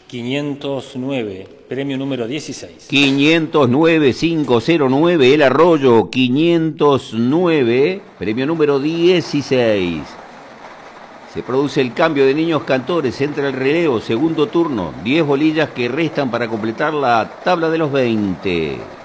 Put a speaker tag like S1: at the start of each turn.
S1: 509, premio número 16.
S2: 509-509, El Arroyo, 509, premio número 16. Se produce el cambio de niños cantores, entra el relevo, segundo turno, 10 bolillas que restan para completar la tabla de los 20.